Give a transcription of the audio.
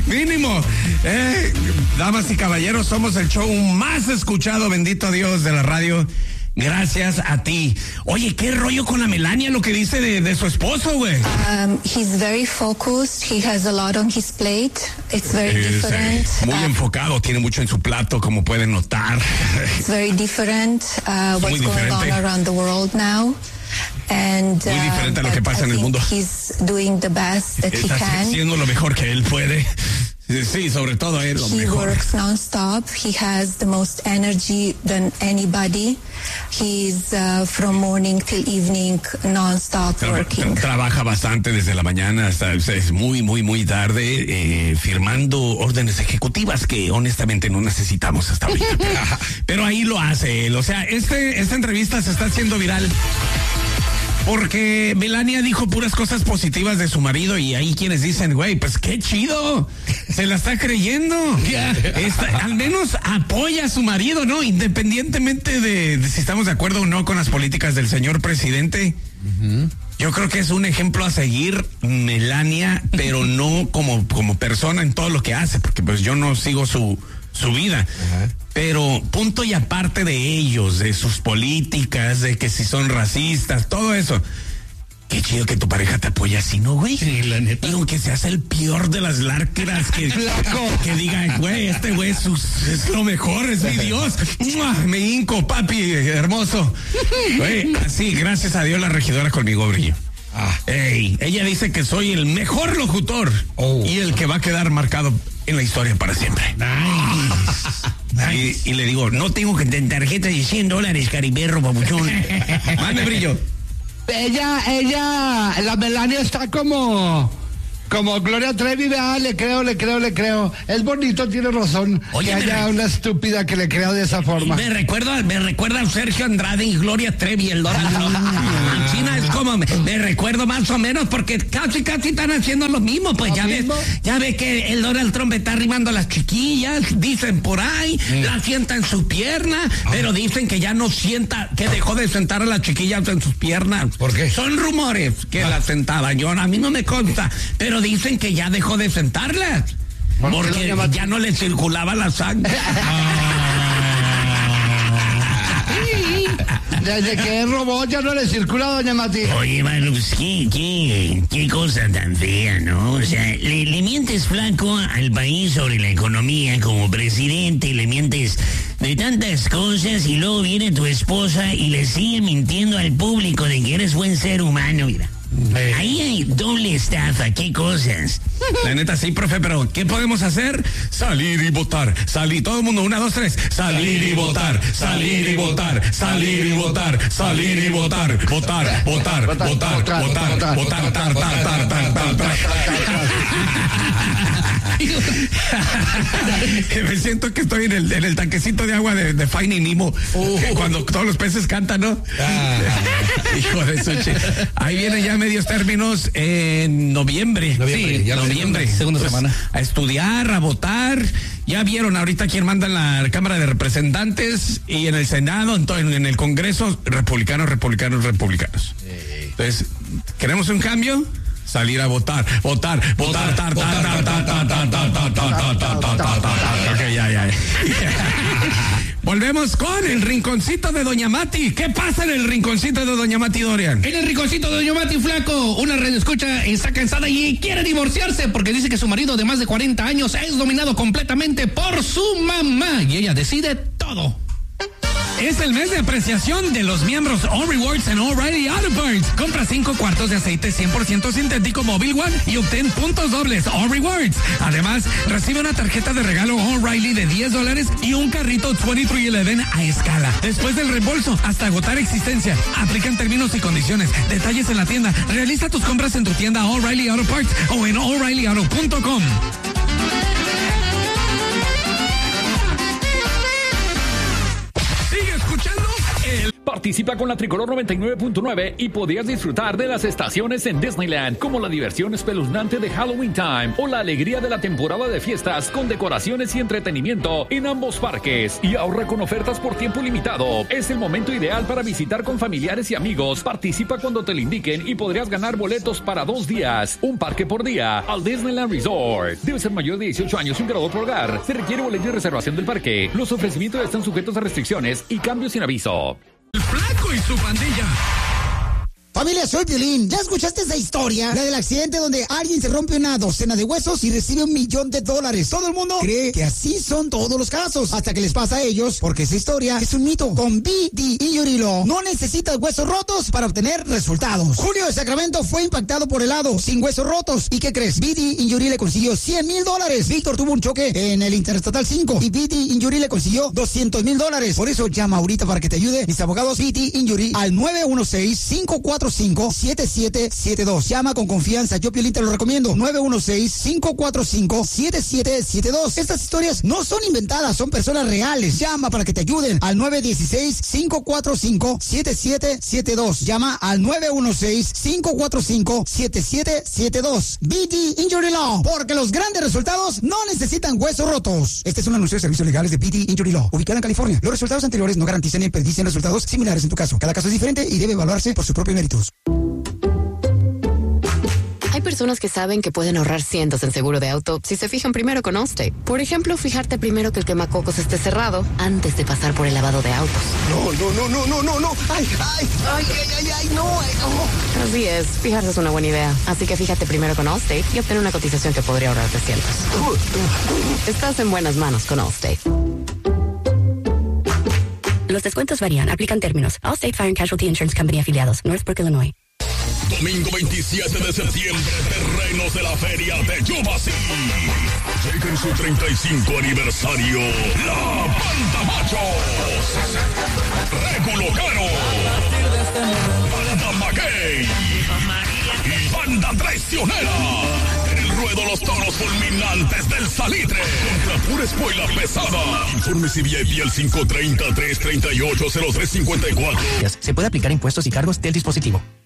Mínimo. Damas y caballeros, somos el show más escuchado, bendito Dios, de la radio. Gracias a ti. Oye, ¿qué rollo con la Melania, lo que dice de su esposo, güey? He's very focused. He has a lot on his plate. It's very different. Muy enfocado, tiene mucho en su plato, como pueden notar. It's very different. What's going on around the world now. And, muy diferente a lo que pasa en el mundo. He's doing the best that he can. Está haciendo lo mejor que él puede. Sí, sobre todo él lo mejor. He works non-stop. He has the most energy than anybody. He's from morning till evening non-stop working. Trabaja bastante desde la mañana hasta es muy tarde, firmando órdenes ejecutivas que honestamente no necesitamos hasta ahorita. Pero ahí lo hace él. O sea, esta entrevista se está haciendo viral porque Melania dijo puras cosas positivas de su marido y hay quienes dicen, güey, pues qué chido, se la está creyendo. Al menos apoya a su marido, ¿no? Independientemente de si estamos de acuerdo o no con las políticas del señor presidente. Uh-huh. Yo creo que es un ejemplo a seguir, Melania, pero no como persona en todo lo que hace, porque pues yo no sigo su vida. Uh-huh. Pero punto y aparte de ellos, de sus políticas, de que si son racistas, todo eso. Qué chido que tu pareja te apoya así, ¿no, güey? Sí, la neta. Digo, que se hace el peor de las lárqueras que diga, güey, este güey es lo mejor, es mi Dios. Me hinco, papi, hermoso. Güey, así, gracias a Dios la regidora conmigo brilló. Ella dice que soy el mejor locutor y el que va a quedar marcado en la historia para siempre. Nice. Y le digo, no tengo que tener tarjeta de $100, cariberro, babuchón. Mande, Brillo. Ella, la Melania está como Gloria Trevi, ¿verdad? Le creo. Es bonito, tiene razón. Oye, que haya una estúpida que le crea de esa forma. Me recuerda a Sergio Andrade y Gloria Trevi, el dorado. China es como, me recuerdo más o menos, porque casi están haciendo lo mismo, pues ya ves que el Donald Trump está arrimando a las chiquillas, dicen por ahí, la sienta en su pierna, pero dicen que ya no sienta, que dejó de sentar a las chiquillas en sus piernas. ¿Por qué? Son rumores que las sentaba, a mí no me consta, pero dicen que ya dejó de sentarlas porque ya no le circulaba la sangre. Desde que es robot ya no le circula, doña Mati. Oye, mano, pues qué cosa tan fea, ¿no? O sea, le mientes flaco al país sobre la economía como presidente, le mientes de tantas cosas y luego viene tu esposa y le sigue mintiendo al público de que eres buen ser humano, mira. Ahí hay doble estafa, qué cosas. La neta sí, profe, pero ¿qué podemos hacer? Salir y votar, todo el mundo, 1, 2, 3, salir y votar, salir y votar, salir y votar, salir y votar, votar. Me siento que estoy en el tanquecito de agua de Finding Nemo, cuando todos los peces cantan, ¿no? Hijo de Suchi. Ahí vienen ya medios términos en noviembre. Noviembre. Segunda semana. A estudiar, a votar. Ya vieron ahorita quién manda en la Cámara de Representantes y en el Senado, en el Congreso, republicanos. Entonces, ¿queremos un cambio? Salir a votar. Ok, ya. Volvemos con el rinconcito de Doña Mati. ¿Qué pasa en el rinconcito de Doña Mati, Dorian? En el rinconcito de Doña Mati, flaco, una radioescucha está cansada y quiere divorciarse porque dice que su marido de más de 40 años es dominado completamente por su mamá y ella decide todo. Es el mes de apreciación de los miembros All Rewards en O'Reilly Auto Parts. Compra 5 cuartos de aceite 100% sintético Mobil One y obtén puntos dobles All Rewards. Además, recibe una tarjeta de regalo O'Reilly de $10 y un carrito 2311 a escala. Después del reembolso, hasta agotar existencia. Aplican términos y condiciones. Detalles en la tienda. Realiza tus compras en tu tienda O'Reilly Auto Parts o en O'ReillyAuto.com. Participa con la Tricolor 99.9 y podrías disfrutar de las estaciones en Disneyland, como la diversión espeluznante de Halloween Time o la alegría de la temporada de fiestas con decoraciones y entretenimiento en ambos parques. Y ahorra con ofertas por tiempo limitado. Es el momento ideal para visitar con familiares y amigos. Participa cuando te lo indiquen y podrías ganar boletos para 2 días, un parque por día, al Disneyland Resort. Debe ser mayor de 18 años y un graduado por hogar. Se requiere boleto de reservación del parque. Los ofrecimientos están sujetos a restricciones y cambios sin aviso. El Flaco y su pandilla. Familia, soy Piolín. ¿Ya escuchaste esa historia? La del accidente donde alguien se rompe una docena de huesos y recibe $1 millón. Todo el mundo cree que así son todos los casos, hasta que les pasa a ellos, porque esa historia es un mito. Con BD Injury Law no necesitas huesos rotos para obtener resultados. Julio de Sacramento fue impactado por helado, sin huesos rotos. ¿Y qué crees? BD Injury le consiguió $100,000. Víctor tuvo un choque en el Interestatal 5 y BD Injury le consiguió $200,000. Por eso llama ahorita para que te ayude mis abogados BD Injury al 916-545-7772. Llama con confianza. Yo, Piolín, te lo recomiendo. 916-545-7772. Estas historias no son inventadas, son personas reales. Llama para que te ayuden al 916-545-7772. Llama al 916-545-7772. BD Injury Law, porque los grandes resultados no necesitan huesos rotos. Este es un anuncio de servicios legales de BD Injury Law, ubicada en California. Los resultados anteriores no garantizan ni predicen resultados similares en tu caso. Cada caso es diferente y debe evaluarse por su propio méritos. Hay personas que saben que pueden ahorrar cientos en seguro de auto si se fijan primero con Allstate. Por ejemplo, fijarte primero que el quemacocos esté cerrado antes de pasar por el lavado de autos. No. Ay, no. Así es, fijarse es una buena idea. Así que fíjate primero con Allstate y obtén una cotización que podría ahorrarte cientos. Estás en buenas manos con Allstate. Los descuentos varían. Aplican términos. Allstate Fire and Casualty Insurance Company afiliados. Northbrook, Illinois. Domingo 27 de septiembre, terrenos de la feria de Yubasí. Llega en su 35 aniversario la Banda Machos, Régulo Caro, Banda Maguey y Banda Traicionera. En el ruedo los toros fulminantes del Salitre contra pura espuela pesada. Informes y VIP al 530-338-0354. Se puede aplicar impuestos y cargos del dispositivo.